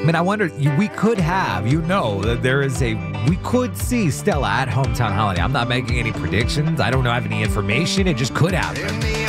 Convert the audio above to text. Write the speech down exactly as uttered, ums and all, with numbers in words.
I mean, I wonder, you- we could have, you know, that there is a, we could see Stella at Hometown Holiday. I'm not making any predictions. I don't know, have any information. It just could happen.